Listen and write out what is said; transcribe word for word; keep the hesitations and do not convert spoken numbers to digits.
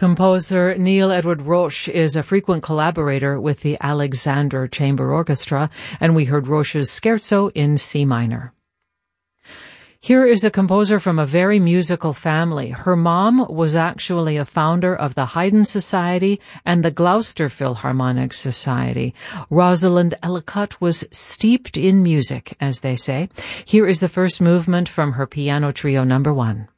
Composer Neil Edward Roche is a frequent collaborator with the Alexander Chamber Orchestra, and we heard Roche's Scherzo in C minor. Here is a composer from a very musical family. Her mom was actually a founder of the Haydn Society and the Gloucester Philharmonic Society. Rosalind Ellicott was steeped in music, as they say. Here is the first movement from her piano trio number one.